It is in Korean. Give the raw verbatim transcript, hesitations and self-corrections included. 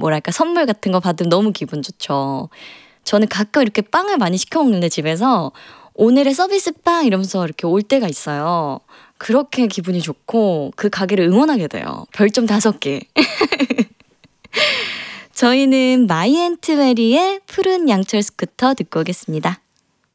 뭐랄까 선물 같은 거 받으면 너무 기분 좋죠. 저는 가끔 이렇게 빵을 많이 시켜 먹는데 집에서 오늘의 서비스 빵 이러면서 이렇게 올 때가 있어요. 그렇게 기분이 좋고 그 가게를 응원하게 돼요. 별점 다섯 개. 저희는 마이앤트메리의 푸른 양철 스쿠터 듣고 오겠습니다.